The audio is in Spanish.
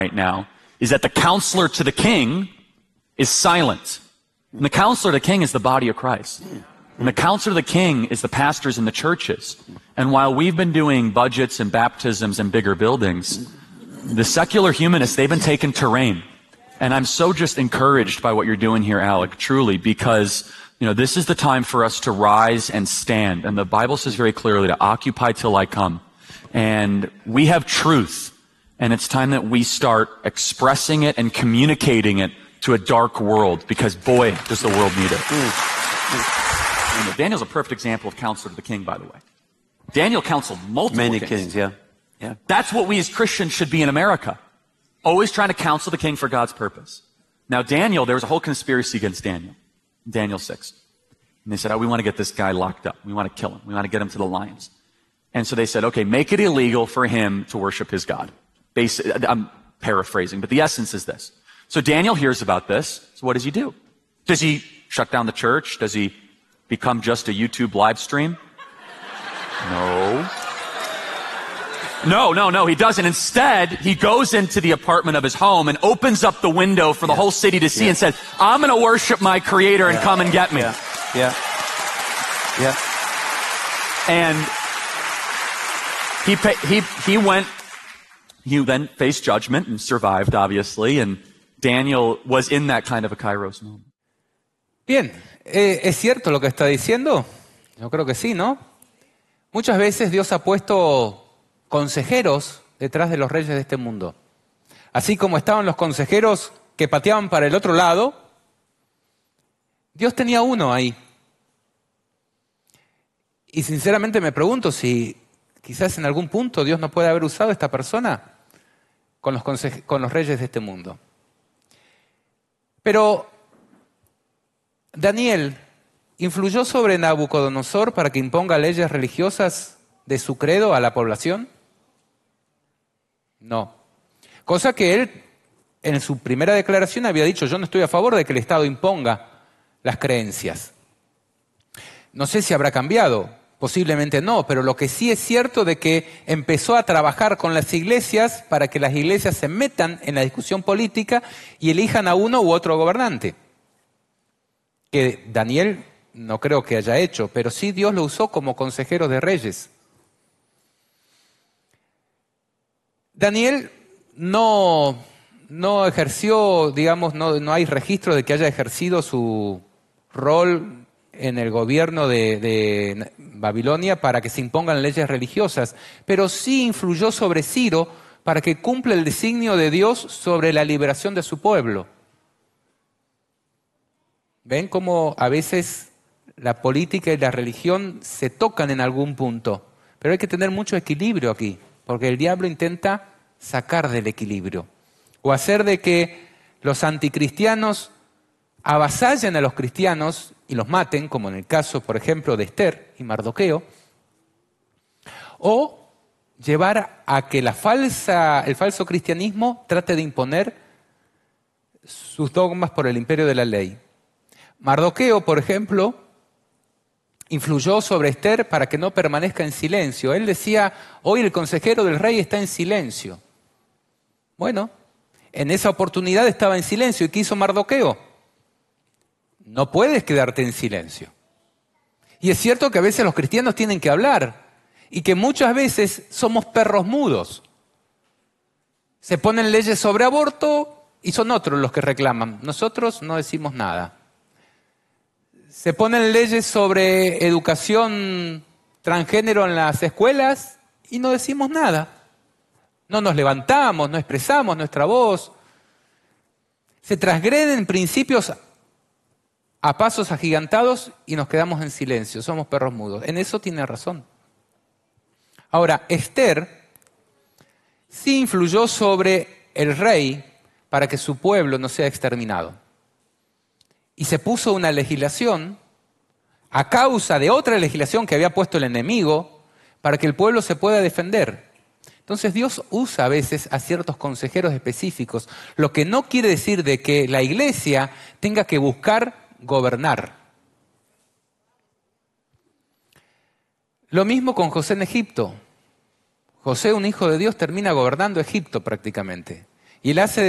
right now is that the counselor to the king is silent. And the counselor to the king is the body of Christ. And the counselor to the king is the pastors in the churches. And while we've been doing budgets and baptisms and bigger buildings, the secular humanists, they've been taking terrain. And I'm so just encouraged by what you're doing here, Alec, truly, because, this is the time for us to rise and stand. And the Bible says very clearly to occupy till I come. And we have truth. And it's time that we start expressing it and communicating it to a dark world, because boy, does the world need it. Daniel's a perfect example of counselor to the king, by the way. Daniel counseled multiple kings. Yeah. That's what we as Christians should be in America. Always trying to counsel the king for God's purpose. Now, Daniel, there was a whole conspiracy against Daniel. Daniel 6. And they said, we want to get this guy locked up. We want to kill him. We want to get him to the lions. And so they said, okay, make it illegal for him to worship his God. I'm paraphrasing, but the essence is this. So Daniel hears about this. So what does he do? Does he shut down the church? Does he become just a YouTube live stream? No, he doesn't. Instead, he goes into the apartment of his home and opens up the window for the whole city to see and said, I'm going to worship my Creator and come and get me. And he then faced judgment and survived, obviously, and Daniel was in that kind of a Kairos moment. Bien, ¿es cierto lo que está diciendo? Yo creo que sí, ¿no? Muchas veces Dios ha puesto consejeros detrás de los reyes de este mundo. Así como estaban los consejeros que pateaban para el otro lado, Dios tenía uno ahí. Y sinceramente me pregunto si quizás en algún punto Dios no puede haber usado a esta persona con los reyes de este mundo. Pero Daniel influyó sobre Nabucodonosor para que imponga leyes religiosas de su credo a la población. No. Cosa que él, en su primera declaración, había dicho, yo no estoy a favor de que el Estado imponga las creencias. No sé si habrá cambiado, posiblemente no, pero lo que sí es cierto de que empezó a trabajar con las iglesias para que las iglesias se metan en la discusión política y elijan a uno u otro gobernante. Que Daniel no creo que haya hecho, pero sí Dios lo usó como consejero de reyes. Daniel no ejerció, digamos, no hay registro de que haya ejercido su rol en el gobierno de Babilonia para que se impongan leyes religiosas, pero sí influyó sobre Ciro para que cumpla el designio de Dios sobre la liberación de su pueblo. ¿Ven cómo a veces la política y la religión se tocan en algún punto? Pero hay que tener mucho equilibrio aquí, porque el diablo intenta sacar del equilibrio o hacer de que los anticristianos avasallen a los cristianos y los maten, como en el caso, por ejemplo, de Esther y Mardoqueo, o llevar a que el falso cristianismo trate de imponer sus dogmas por el imperio de la ley. Mardoqueo, por ejemplo, influyó sobre Esther para que no permanezca en silencio. Él decía, hoy el consejero del rey está en silencio. Bueno, en esa oportunidad estaba en silencio. ¿Y qué hizo Mardoqueo? No puedes quedarte en silencio. Y es cierto que a veces los cristianos tienen que hablar y que muchas veces somos perros mudos. Se ponen leyes sobre aborto y son otros los que reclaman. Nosotros no decimos nada. Se ponen leyes sobre educación transgénero en las escuelas y no decimos nada. No nos levantamos, no expresamos nuestra voz. Se transgreden principios a pasos agigantados y nos quedamos en silencio. Somos perros mudos. En eso tiene razón. Ahora, Esther sí influyó sobre el rey para que su pueblo no sea exterminado. Y se puso una legislación a causa de otra legislación que había puesto el enemigo para que el pueblo se pueda defender. Entonces Dios usa a veces a ciertos consejeros específicos, lo que no quiere decir de que la iglesia tenga que buscar gobernar. Lo mismo con José en Egipto. José, un hijo de Dios, termina gobernando Egipto prácticamente. Y él hace